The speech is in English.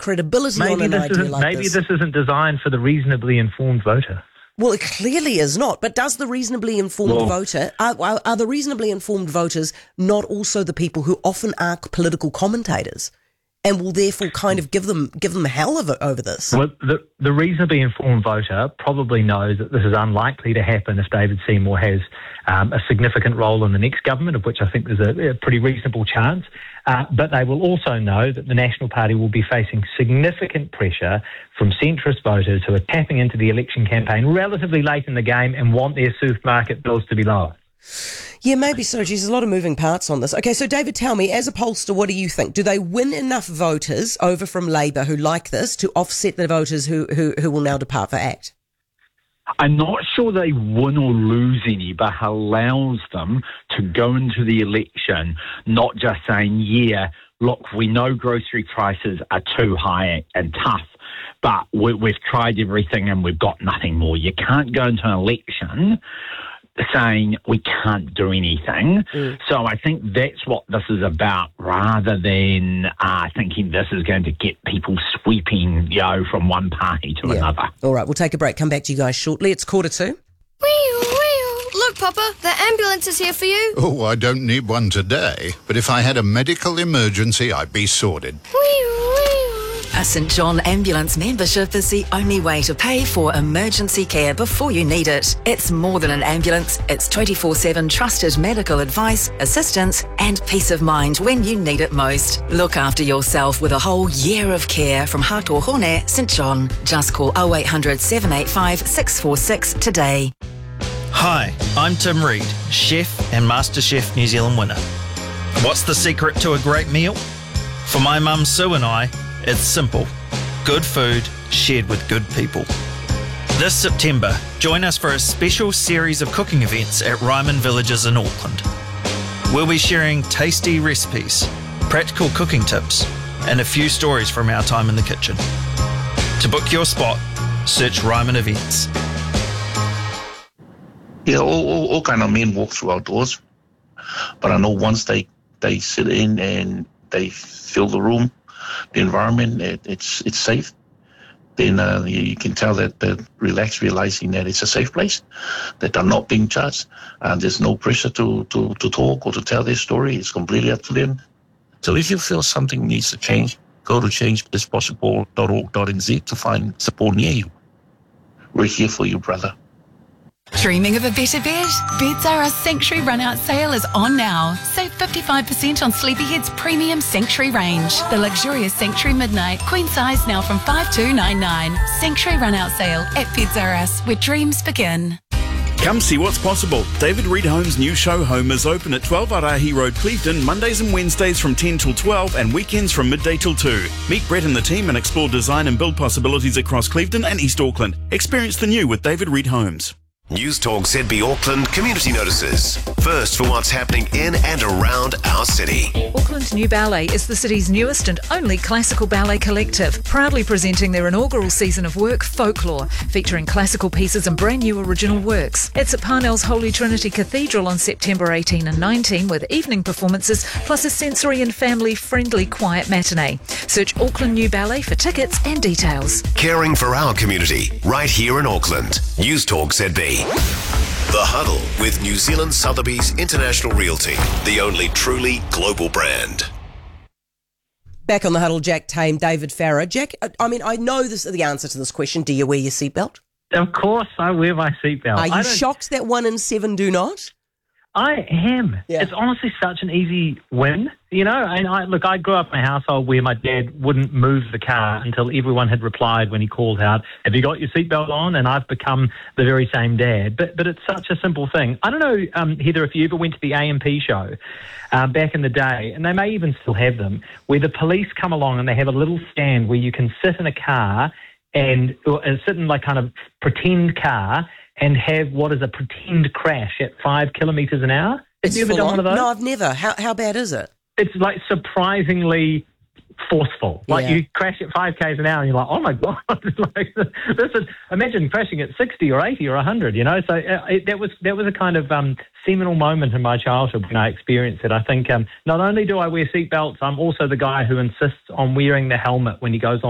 credibility on an idea like this. Maybe this isn't designed for the reasonably informed voter. Well, it clearly is not. But does the reasonably informed voter, are the reasonably informed voters not also the people who often are political commentators and will therefore kind of give them hell over this? Well, the reasonably informed voter probably knows that this is unlikely to happen if David Seymour has a significant role in the next government, of which I think there's a pretty reasonable chance. But they will also know that the National Party will be facing significant pressure from centrist voters who are tapping into the election campaign relatively late in the game and want their supermarket bills to be lower. Yeah, maybe so. Geez, there's a lot of moving parts on this. Okay, so David, tell me, as a pollster, what do you think? Do they win enough voters over from Labour who like this to offset the voters who will now depart for ACT? I'm not sure they win or lose any, but allows them to go into the election not just saying, yeah, look, we know grocery prices are too high and tough, but we've tried everything and we've got nothing more. You can't go into an election saying we can't do anything. So I think that's what this is about, rather than thinking this is going to get people sweeping, from one party to another. All right, we'll take a break. Come back to you guys shortly. It's 1:45. Look, Papa, the ambulance is here for you. Oh, I don't need one today, but if I had a medical emergency, I'd be sorted. A St John Ambulance membership is the only way to pay for emergency care before you need it. It's more than an ambulance. It's 24/7 trusted medical advice, assistance and peace of mind when you need it most. Look after yourself with a whole year of care from Hātō-Hone, St John. Just call 0800 785 646 today. Hi, I'm Tim Reid, chef and MasterChef New Zealand winner. What's the secret to a great meal? For my mum Sue and I, it's simple. Good food shared with good people. This September, join us for a special series of cooking events at Ryman Villages in Auckland. We'll be sharing tasty recipes, practical cooking tips, and a few stories from our time in the kitchen. To book your spot, search Ryman Events. Yeah, all kind of men walk through outdoors. But I know once they sit in and they fill the room, the environment, it's safe, then you can tell that they're relaxed, realizing that it's a safe place, that they're not being judged, and there's no pressure to talk or to tell their story. It's completely up to them. So if you feel something needs to change, go to changethispossible.org.nz to find support near you. We're here for you, brother. Dreaming of a better bed? Beds R Us Sanctuary Run-Out Sale is on now. Save 55% on Sleepyhead's premium Sanctuary range. The luxurious Sanctuary Midnight, queen size now from $5,299. Sanctuary Run-Out Sale at Beds R Us, where dreams begin. Come see what's possible. David Reid Home's new show home is open at 12 Arahi Road, Clevedon, Mondays and Wednesdays from 10 till 12 and weekends from midday till 2. Meet Brett and the team and explore design and build possibilities across Clevedon and East Auckland. Experience the new with David Reid Homes. News Talk ZB Auckland community notices. First for what's happening in and around our city. Auckland New Ballet is the city's newest and only classical ballet collective, proudly presenting their inaugural season of work, Folklore, featuring classical pieces and brand new original works. It's at Parnell's Holy Trinity Cathedral on September 18 and 19 with evening performances plus a sensory and family-friendly quiet matinee. Search Auckland New Ballet for tickets and details. Caring for our community, right here in Auckland. News Talk ZB. The Huddle with New Zealand Sotheby's International Realty, the only truly global brand. Back on The Huddle, Jack Tame, David Farrar. Jack, I mean, I know this is the answer to this question. Do you wear your seatbelt? Of course I wear my seatbelt. Are you shocked that 1 in 7 do not? I am. Yeah. It's honestly such an easy win, And I grew up in a household where my dad wouldn't move the car until everyone had replied when he called out, "Have you got your seatbelt on?" And I've become the very same dad. But it's such a simple thing. I don't know, Heather, if you ever went to the AMP show back in the day, and they may even still have them, where the police come along and they have a little stand where you can sit in a car and sit in like kind of pretend car and have what is a pretend crash at 5 kilometres an hour. Have you ever done one of those? No, I've never. How bad is it? It's like surprisingly forceful. Like you crash at 5 k's an hour and you're like, oh my God, imagine crashing at 60 or 80 or 100, So that was a kind of seminal moment in my childhood when I experienced it. I think not only do I wear seatbelts, I'm also the guy who insists on wearing the helmet when he goes on